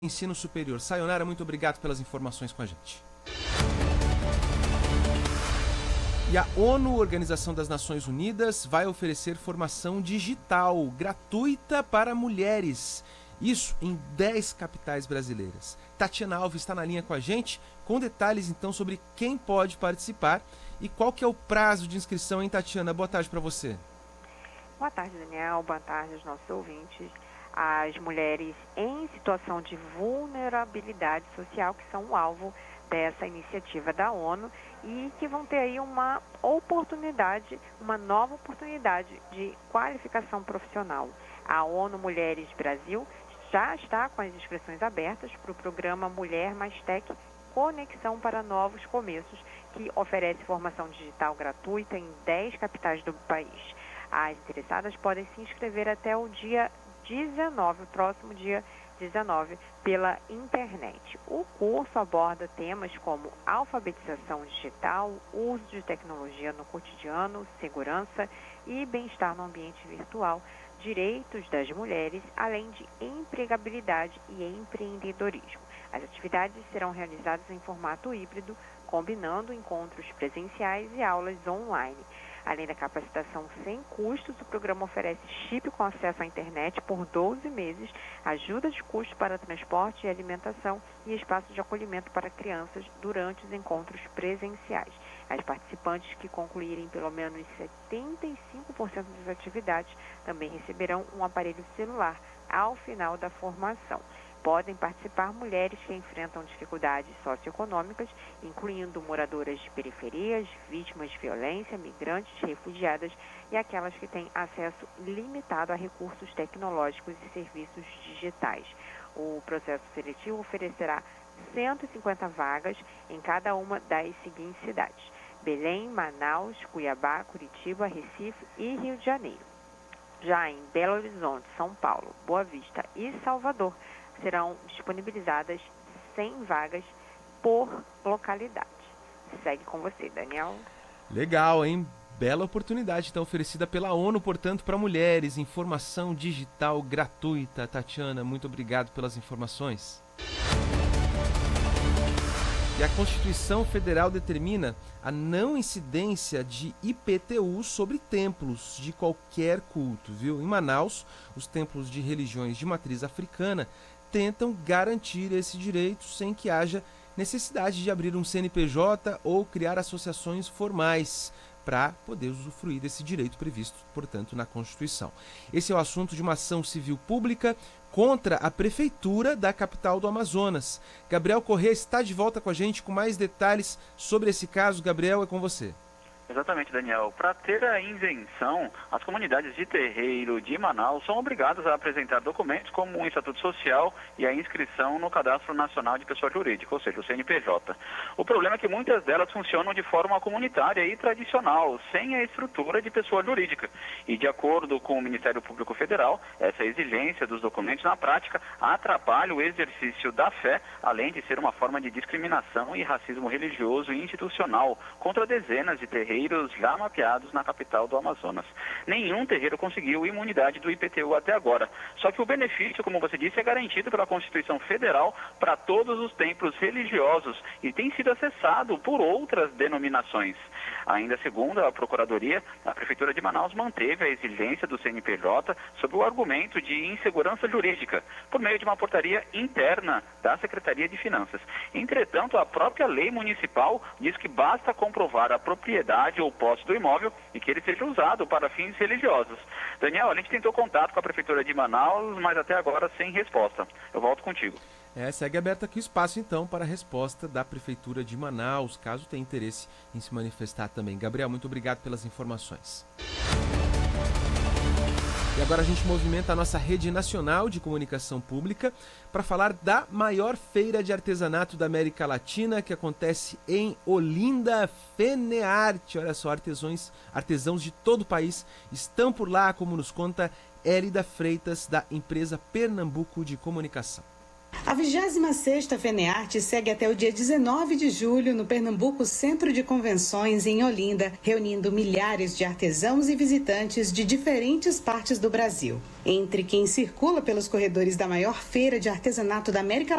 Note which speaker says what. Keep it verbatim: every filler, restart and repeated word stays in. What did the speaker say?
Speaker 1: Ensino Superior. Sayonara, muito obrigado pelas informações com a gente. E a ONU, Organização das Nações Unidas, vai oferecer formação digital gratuita para mulheres. Isso em dez capitais brasileiras. Tatiana Alves está na linha com a gente, com detalhes então sobre quem pode participar e qual que é o prazo de inscrição, hein, Tatiana? Boa tarde para você.
Speaker 2: Boa tarde, Daniel. Boa tarde aos nossos ouvintes. As mulheres em situação de vulnerabilidade social, que são o alvo dessa iniciativa da ONU e que vão ter aí uma oportunidade, uma nova oportunidade de qualificação profissional. A ONU Mulheres Brasil já está com as inscrições abertas para o programa Mulher Mais Tech Conexão para Novos Começos, que oferece formação digital gratuita em dez capitais do país. As interessadas podem se inscrever até o dia dezenove, o próximo dia dezenove, pela internet. O curso aborda temas como alfabetização digital, uso de tecnologia no cotidiano, segurança e bem-estar no ambiente virtual, direitos das mulheres, além de empregabilidade e empreendedorismo. As atividades serão realizadas em formato híbrido, combinando encontros presenciais e aulas online. Além da capacitação sem custos, o programa oferece chip com acesso à internet por doze meses, ajuda de custo para transporte e alimentação e espaço de acolhimento para crianças durante os encontros presenciais. As participantes que concluírem pelo menos setenta e cinco por cento das atividades também receberão um aparelho celular ao final da formação. Podem participar mulheres que enfrentam dificuldades socioeconômicas, incluindo moradoras de periferias, vítimas de violência, migrantes, refugiadas e aquelas que têm acesso limitado a recursos tecnológicos e serviços digitais. O processo seletivo oferecerá cento e cinquenta vagas em cada uma das seguintes cidades: Belém, Manaus, Cuiabá, Curitiba, Recife e Rio de Janeiro. Já em Belo Horizonte, São Paulo, Boa Vista e Salvador, serão disponibilizadas cem vagas por localidade. Segue com você, Daniel.
Speaker 1: Legal, hein? Bela oportunidade, então, oferecida pela ONU, portanto, para mulheres. Informação digital gratuita. Tatiana, muito obrigado pelas informações. E a Constituição Federal determina a não incidência de I P T U sobre templos de qualquer culto, viu? Em Manaus, os templos de religiões de matriz africana tentam garantir esse direito sem que haja necessidade de abrir um C N P J ou criar associações formais para poder usufruir desse direito previsto, portanto, na Constituição. Esse é o assunto de uma ação civil pública contra a Prefeitura da capital do Amazonas. Gabriel Corrêa está de volta com a gente com mais detalhes sobre esse caso. Gabriel, é com você.
Speaker 3: Exatamente, Daniel. Para ter a isenção, as comunidades de terreiro de Manaus são obrigadas a apresentar documentos como um estatuto social e a inscrição no Cadastro Nacional de Pessoa Jurídica, ou seja, o C N P J. O problema é que muitas delas funcionam de forma comunitária e tradicional, sem a estrutura de pessoa jurídica. E, de acordo com o Ministério Público Federal, essa exigência dos documentos, na prática, atrapalha o exercício da fé, além de ser uma forma de discriminação e racismo religioso e institucional contra dezenas de terreiros já mapeados na capital do Amazonas. Nenhum terreiro conseguiu imunidade do I P T U até agora. Só que o benefício, como você disse, é garantido pela Constituição Federal para todos os templos religiosos e tem sido acessado por outras denominações. Ainda segundo a Procuradoria, a Prefeitura de Manaus manteve a exigência do C N P J sob o argumento de insegurança jurídica, por meio de uma portaria interna da Secretaria de Finanças. Entretanto, a própria lei municipal diz que basta comprovar a propriedade ou posse do imóvel e que ele seja usado para fins religiosos. Daniel, a gente tentou contato com a Prefeitura de Manaus, mas até agora sem resposta. Eu volto contigo.
Speaker 1: É, segue aberto aqui o espaço, então, para a resposta da Prefeitura de Manaus, caso tenha interesse em se manifestar também. Gabriel, muito obrigado pelas informações. E agora a gente movimenta a nossa rede nacional de comunicação pública para falar da maior feira de artesanato da América Latina, que acontece em Olinda, FENEARTE. Olha só, artesãos, artesãos de todo o país estão por lá, como nos conta Hélida Freitas, da empresa Pernambuco de Comunicação.
Speaker 4: A vigésima sexta FENEARTE segue até o dia dezenove de julho no Pernambuco Centro de Convenções em Olinda, reunindo milhares de artesãos e visitantes de diferentes partes do Brasil. Entre quem circula pelos corredores da maior feira de artesanato da América